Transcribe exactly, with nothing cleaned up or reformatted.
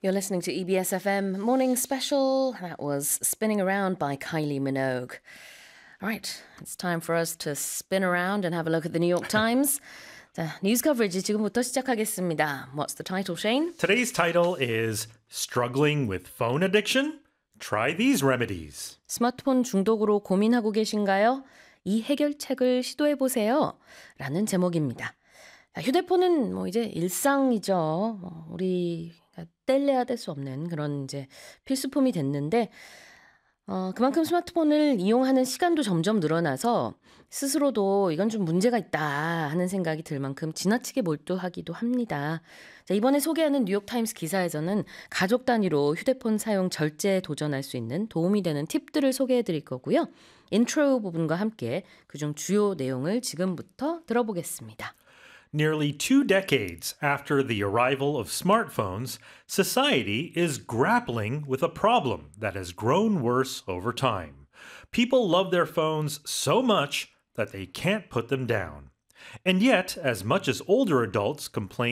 You're listening to E B S F M Morning Special. That was Spinning Around by Kylie Minogue. All right, it's time for us to spin around and have a look at the New York Times. 자, 뉴스 커버리지 지금부터 시작하겠습니다. What's the title, Shane? Today's title is Struggling with Phone Addiction? Try these remedies. 스마트폰 중독으로 고민하고 계신가요? 이 해결책을 시도해보세요. 라는 제목입니다. 휴대폰은 뭐 이제 일상이죠. 뭐 우리 뗄래야 뗄 수 없는 그런 이제 필수품이 됐는데 어, 그만큼 스마트폰을 이용하는 시간도 점점 늘어나서 스스로도 이건 좀 문제가 있다 하는 생각이 들 만큼 지나치게 몰두하기도 합니다. 자, 이번에 소개하는 뉴욕타임스 기사에서는 가족 단위로 휴대폰 사용 절제에 도전할 수 있는 도움이 되는 팁들을 소개해 드릴 거고요. 인트로 부분과 함께 그중 주요 내용을 지금부터 들어보겠습니다. Nearly two decades after the arrival of smartphones, society is grappling with a problem that has grown worse over time. People love their phones so much that they can't put them down. And yet, as much as older adults complain